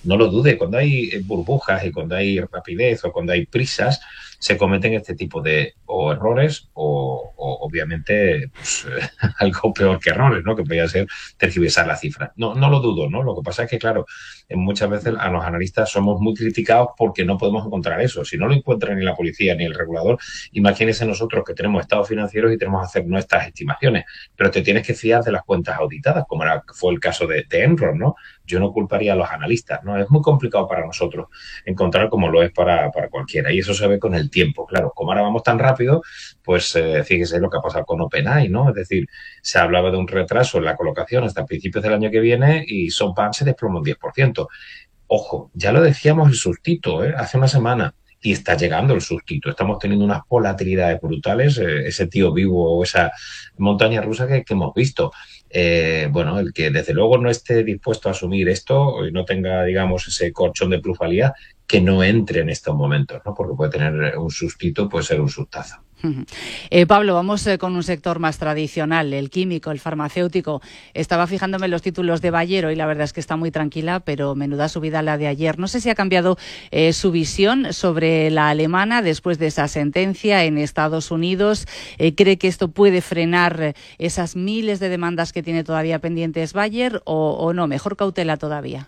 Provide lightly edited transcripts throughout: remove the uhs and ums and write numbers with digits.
no lo dude, cuando hay burbujas y cuando hay rapidez o cuando hay prisas, se cometen este tipo de o errores o obviamente pues, algo peor que errores, ¿no? Que podría ser tergiversar la cifra. No, no lo dudo, ¿no? Lo que pasa es que, claro, muchas veces a los analistas somos muy criticados porque no podemos encontrar eso. Si no lo encuentra ni la policía ni el regulador, imagínense nosotros que tenemos estados financieros y tenemos que hacer nuestras estimaciones, pero te tienes que fiar de las cuentas auditadas, como fue el caso de Enron, ¿no? Yo no culparía a los analistas, ¿no? Es muy complicado para nosotros encontrar como lo es para cualquiera y eso se ve con el tiempo, claro. Como ahora vamos tan rápido, pues fíjese lo que ha pasado con OpenAI, ¿no? Es decir, se hablaba de un retraso en la colocación hasta principios del año que viene y SoftBank se desploma un 10%. Ojo, ya lo decíamos el sustito, hace una semana. Y está llegando el sustito. Estamos teniendo unas volatilidades brutales, ese tío vivo o esa montaña rusa que hemos visto. Bueno, el que desde luego no esté dispuesto a asumir esto y no tenga, digamos, ese colchón de plusvalía, que no entre en estos momentos, ¿no? Porque puede tener un sustito, puede ser un sustazo. Pablo, vamos con un sector más tradicional, el químico, el farmacéutico. Estaba fijándome en los títulos de Bayer y la verdad es que está muy tranquila, pero menuda subida la de ayer. No sé si ha cambiado su visión sobre la alemana después de esa sentencia en Estados Unidos. ¿Cree que esto puede frenar esas miles de demandas que tiene todavía pendientes Bayer o no? Mejor cautela todavía.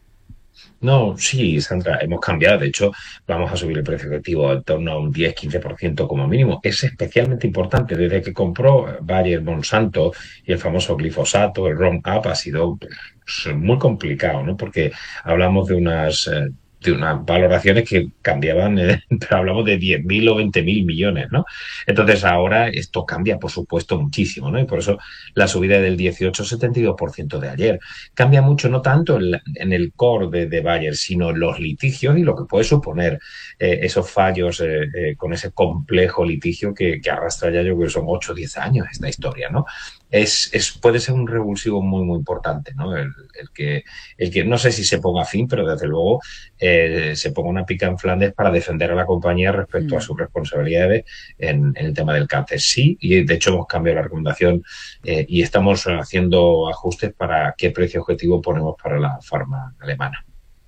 No, sí, Sandra, hemos cambiado. De hecho, vamos a subir el precio objetivo en torno a un 10-15% como mínimo. Es especialmente importante. Desde que compró Bayer Monsanto y el famoso glifosato, el Roundup, ha sido pues, muy complicado, ¿no? Porque hablamos de unas valoraciones que cambiaban, pero hablamos de 10.000 o 20.000 millones, ¿no? Entonces ahora esto cambia, por supuesto, muchísimo, ¿no? Y por eso la subida del 18,72% de ayer. Cambia mucho, no tanto en el core de Bayer, sino en los litigios y lo que puede suponer esos fallos con ese complejo litigio que arrastra ya, yo creo que son 8 o 10 años esta historia, ¿no? Puede ser un revulsivo muy, muy importante, ¿no? El que no sé si se ponga fin, pero desde luego se ponga una pica en Flandes para defender a la compañía respecto a sus responsabilidades en el tema del cáncer. Sí, y de hecho hemos cambiado la recomendación y estamos haciendo ajustes para qué precio objetivo ponemos para la farma alemana.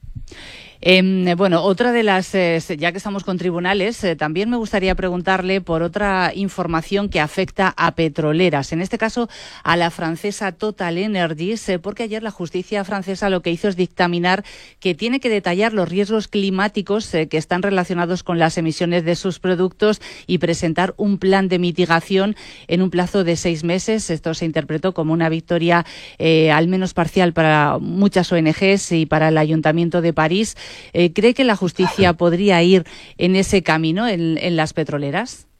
Bueno, otra de las, ya que estamos con tribunales, también me gustaría preguntarle por otra información que afecta a petroleras, en este caso a la francesa Total Energies, porque ayer la justicia francesa lo que hizo es dictaminar que tiene que detallar los riesgos climáticos que están relacionados con las emisiones de sus productos y presentar un plan de mitigación en un plazo de 6 meses. Esto se interpretó como una victoria al menos parcial para muchas ONGs y para el Ayuntamiento de París. ¿Cree que la justicia podría ir en ese camino en las petroleras?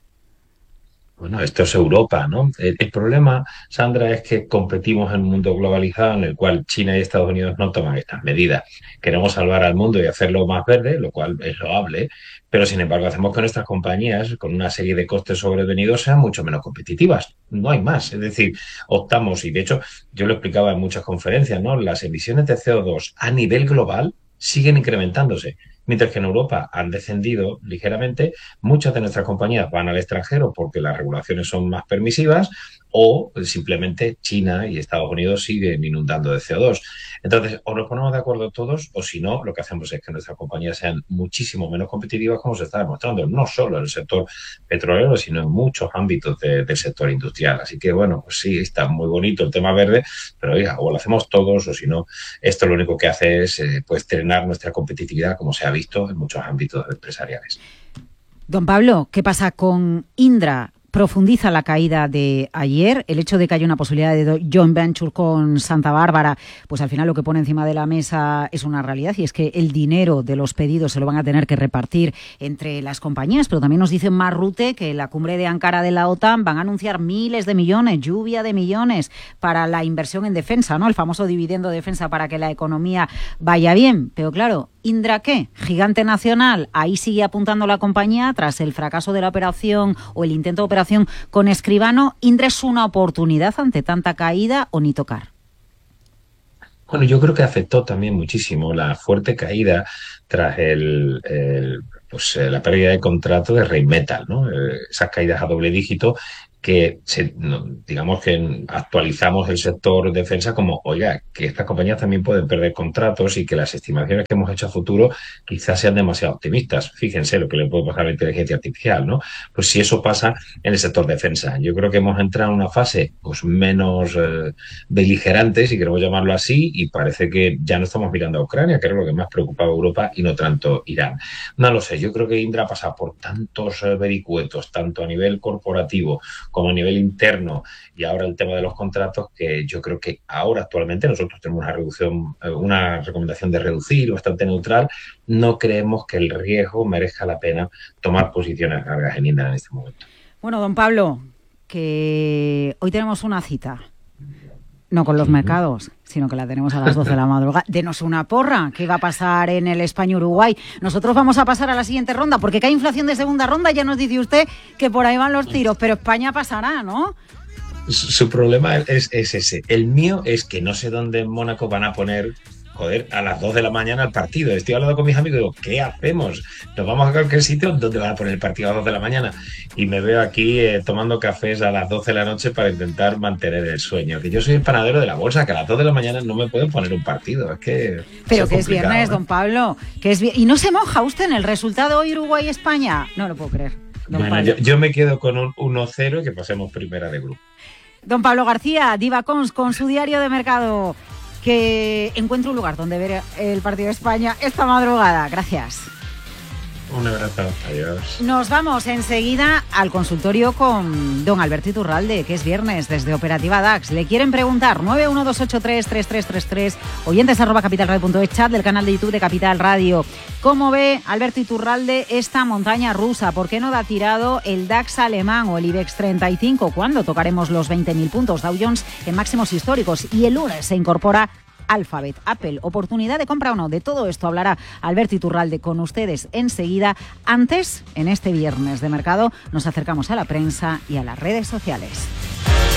Bueno, esto es Europa, ¿no? El problema, Sandra, es que competimos en un mundo globalizado en el cual China y Estados Unidos no toman estas medidas. Queremos salvar al mundo y hacerlo más verde, lo cual es loable, pero sin embargo hacemos que nuestras compañías, con una serie de costes sobrevenidos, sean mucho menos competitivas. No hay más. Es decir, optamos, y de hecho yo lo explicaba en muchas conferencias, ¿no? Las emisiones de CO2 a nivel global siguen incrementándose. Mientras que en Europa han descendido ligeramente, muchas de nuestras compañías van al extranjero porque las regulaciones son más permisivas o simplemente China y Estados Unidos siguen inundando de CO2. Entonces, o nos ponemos de acuerdo todos o si no, lo que hacemos es que nuestras compañías sean muchísimo menos competitivas como se está demostrando, no solo en el sector petrolero, sino en muchos ámbitos del sector industrial. Así que, bueno, pues sí, está muy bonito el tema verde, pero oiga, o lo hacemos todos o si no, esto lo único que hace es pues drenar nuestra competitividad como se ha visto en muchos ámbitos empresariales. Don Pablo, ¿qué pasa con Indra? Profundiza la caída de ayer. El hecho de que haya una posibilidad de joint venture con Santa Bárbara, pues al final lo que pone encima de la mesa es una realidad y es que el dinero de los pedidos se lo van a tener que repartir entre las compañías, pero también nos dice Marrute que en la cumbre de Ankara de la OTAN van a anunciar miles de millones, lluvia de millones para la inversión en defensa, ¿no? El famoso dividendo de defensa para que la economía vaya bien. Pero claro, ¿Indra qué? Gigante nacional, ahí sigue apuntando la compañía tras el fracaso de la operación o el intento de operación con Escribano. ¿Indra es una oportunidad ante tanta caída o ni tocar? Bueno, yo creo que afectó también muchísimo la fuerte caída tras la pérdida de contrato de Rheinmetall, ¿no? Esas caídas a doble dígito que digamos que actualizamos el sector defensa como, oiga, que estas compañías también pueden perder contratos y que las estimaciones que hemos hecho a futuro quizás sean demasiado optimistas. Fíjense lo que le puede pasar a la inteligencia artificial, ¿no? Pues si eso pasa en el sector defensa. Yo creo que hemos entrado en una fase pues menos beligerante, si queremos llamarlo así, y parece que ya no estamos mirando a Ucrania, que era lo que más preocupaba a Europa, y no tanto Irán. No lo sé, yo creo que Indra pasa por tantos vericuetos, tanto a nivel corporativo como a nivel interno, y ahora el tema de los contratos, que yo creo que ahora actualmente nosotros tenemos una recomendación de reducir bastante neutral. No creemos que el riesgo merezca la pena tomar posiciones largas en Indra en este momento. Bueno, don Pablo, que hoy tenemos una cita. No con los mercados, sino que la tenemos a las 12 de la madrugada. Denos una porra. ¿Qué va a pasar en el España-Uruguay? Nosotros vamos a pasar a la siguiente ronda, porque que hay inflación de segunda ronda, ya nos dice usted que por ahí van los tiros, pero España pasará, ¿no? Su problema es ese. El mío es que no sé dónde en Mónaco van a poner, a las 2 de la mañana el partido. Estoy hablando con mis amigos y digo, ¿qué hacemos? ¿Nos vamos a cualquier sitio donde van a poner el partido a las 2 de la mañana? Y me veo aquí tomando cafés a las 12 de la noche para intentar mantener el sueño. Que yo soy el panadero de la bolsa, que a las 2 de la mañana no me pueden poner un partido. Es que... Pero que es viernes, don Pablo. ¿Y no se moja usted en el resultado hoy Uruguay-España? No lo puedo creer. Bueno, yo me quedo con un 1-0 y que pasemos primera de grupo. Don Pablo García, Divacons, con su diario de mercado, que encuentre un lugar donde ver el partido de España esta madrugada. Gracias. Un abrazo, adiós. Nos vamos enseguida al consultorio con don Alberto Iturralde, que es viernes, desde Operativa DAX. Le quieren preguntar, 912833333, oyentes @capitalradio.es, chat del canal de YouTube de Capital Radio. ¿Cómo ve Alberto Iturralde esta montaña rusa? ¿Por qué no da tirado el DAX alemán o el IBEX 35? ¿Cuándo tocaremos los 20.000 puntos? Dow Jones en máximos históricos, y el lunes se incorpora Alphabet, Apple, oportunidad de compra o no. De todo esto hablará Alberto Iturralde con ustedes enseguida. Antes, en este viernes de mercado, nos acercamos a la prensa y a las redes sociales.